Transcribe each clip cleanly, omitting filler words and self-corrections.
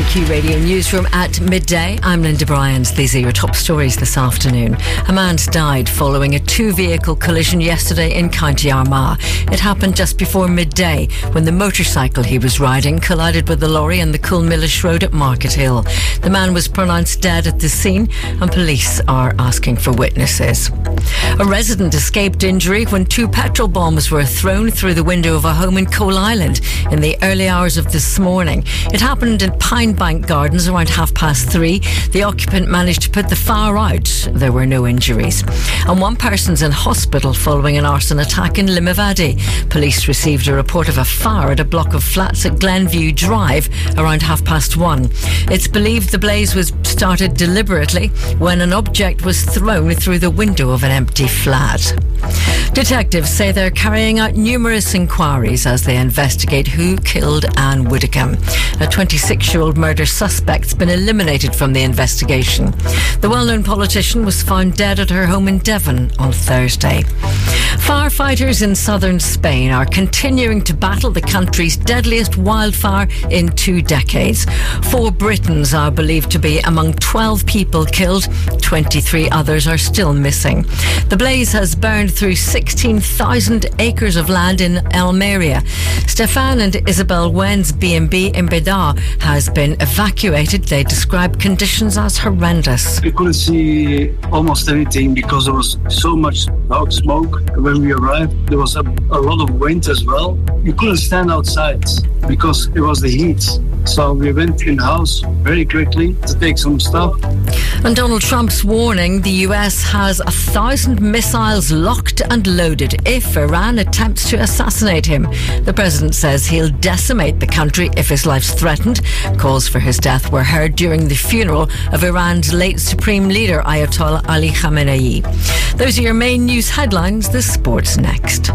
Q Radio Newsroom at midday. I'm Linda Bryans. These are your top stories this afternoon. A man's died following a two-vehicle collision yesterday in County Armagh. It happened just before midday when the motorcycle he was riding collided with the lorry on the Coolmillish Road at Market Hill. The man was pronounced dead at the scene and police are asking for witnesses. A resident escaped injury when two petrol bombs were thrown through the window of a home in Coal Island in the early hours of this morning. It happened in Pine Bank Gardens around 3:30. The occupant managed to put the fire out. There were no injuries. And one person's in hospital following an arson attack in Limavady. Police received a report of a fire at a block of flats at Glenview Drive around 1:30. It's believed the blaze was started deliberately when an object was thrown through the window of an empty flat. Detectives say they're carrying out numerous inquiries as they investigate who killed Anne Widdicombe. A 26-year-old murder suspect's been eliminated from the investigation. The well-known politician was found dead at her home in Devon on Thursday. Firefighters in southern Spain are continuing to battle the country's deadliest wildfire in 2 decades. 4 Britons are believed to be among 12 people killed. 23 others are still missing. The blaze has burned through 16,000 acres of land in Almeria. Stefan and Isabel Wen's B&B in Bedar has been evacuated. They describe conditions as horrendous. We couldn't see almost anything because there was so much dark smoke. When we arrived, there was a lot of wind as well. You couldn't stand outside because it was the heat. So we went in-house very quickly to take some stuff. And Donald Trump's warning the US has 1,000 missiles locked and loaded if Iran attempts to assassinate him. The president says he'll decimate the country if his life's threatened. Calls for his death were heard during the funeral of Iran's late supreme leader Ayatollah Ali Khamenei. Those are your main news headlines. The sport's next.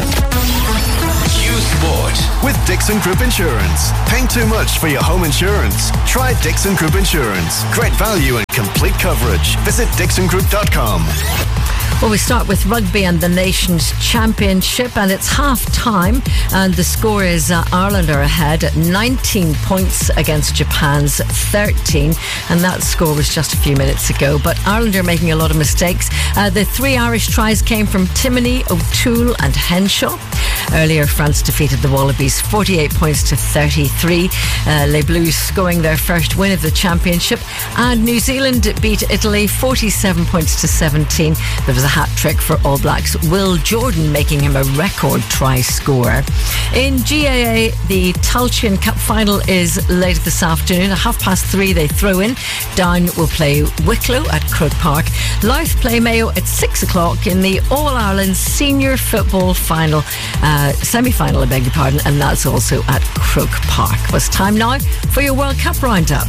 Sport with Dixon Group Insurance. Paying too much for your home insurance? Try Dixon Group Insurance. Great value and complete coverage. Visit dixongroup.com. Well, we start with rugby and the Nations Championship, and it's half-time, and the score is Ireland are ahead at 19 points against Japan's 13, and that score was just a few minutes ago. But Ireland are making a lot of mistakes. The 3 Irish tries came from Timoney, O'Toole and Henshaw. Earlier, France defeated the Wallabies 48 points to 33. Les Blues scoring their first win of the championship, and New Zealand beat Italy 47 points to 17. There was a hat-trick for All Blacks, Will Jordan making him a record try scorer. In GAA, the Tailteann Cup final is later this afternoon. At 3:30 they throw in. Down will play Wicklow at Croke Park. Louth play Mayo at 6 o'clock in the All-Ireland Senior Football Final, semi-final, I beg your pardon, and that's also at Croke Park. Well, it's time now for your World Cup roundup.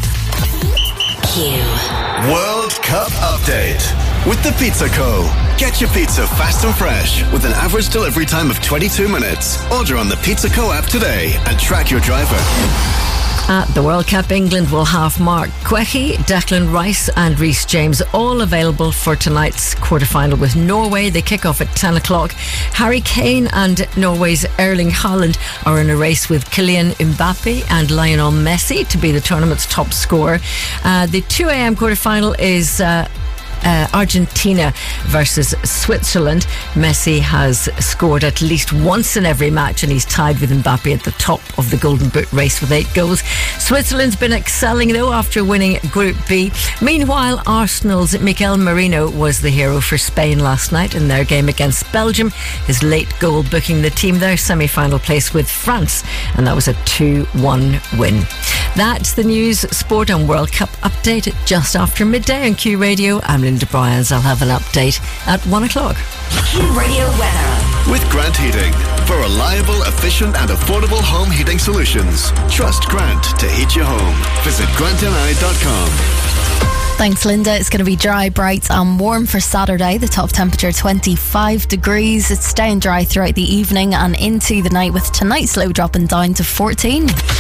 World Cup update with the Pizza Co. Get your pizza fast and fresh with an average delivery time of 22 minutes. Order on the Pizza Co app today and track your driver. At the World Cup, England will have Mark Guehi, Declan Rice and Reece James all available for tonight's quarter-final with Norway. They kick off at 10 o'clock. Harry Kane and Norway's Erling Haaland are in a race with Kylian Mbappe and Lionel Messi to be the tournament's top scorer. The 2 a.m. quarter-final is Argentina versus Switzerland. Messi has scored at least once in every match and he's tied with Mbappe at the top of the Golden Boot race with 8 goals. Switzerland's been excelling though after winning Group B. Meanwhile, Arsenal's Mikel Merino was the hero for Spain last night in their game against Belgium. His late goal booking the team their semi-final place with France, and that was a 2-1 win. That's the news, sport and World Cup update just after midday on Q Radio. I'm Linda Bryans. I'll have an update at 1 o'clock. Q Radio weather. With Grant Heating. For reliable, efficient and affordable home heating solutions. Trust Grant to heat your home. Visit grantni.com. Thanks, Linda. It's going to be dry, bright and warm for Saturday. The top temperature 25 degrees. It's staying dry throughout the evening and into the night with tonight's low dropping down to 14.